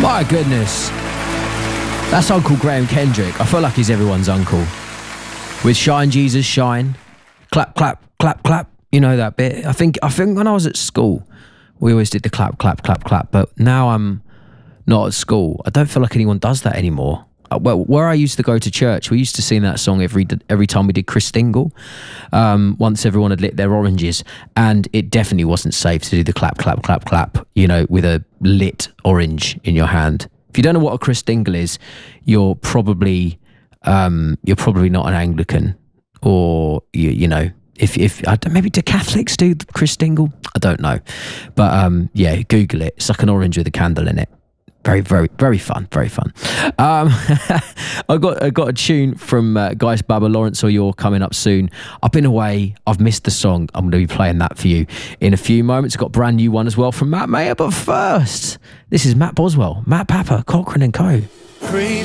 My goodness. That's Uncle Graham Kendrick. I feel like he's everyone's uncle. With Shine Jesus Shine. Clap, clap, clap, clap. You know that bit. I think when I was at school, we always did the clap, clap, clap, clap. But now I'm not at school. I don't feel like anyone does that anymore. Well, where I used to go to church, we used to sing that song every time we did Christingle. Once everyone had lit their oranges, and it definitely wasn't safe to do the clap, clap, clap, clap. You know, with a lit orange in your hand. If you don't know what a Christingle is, you're probably not an Anglican, or you know. If maybe do Catholics do the Christingle? I don't know, but yeah, Google it. It's like an orange with a candle in it. Very, very, very fun. Very fun. I got a tune from Guys Baba, Lawrence or You're coming up soon. I've been away. I've missed the song. I'm going to be playing that for you in a few moments. Got a brand new one as well from Matt Mayer. But first, this is Matt Boswell, Matt Papa, Cochrane & Co.